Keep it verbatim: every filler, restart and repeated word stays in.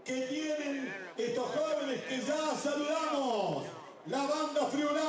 que tienen estos jóvenes que ya saludamos. La banda Friulana.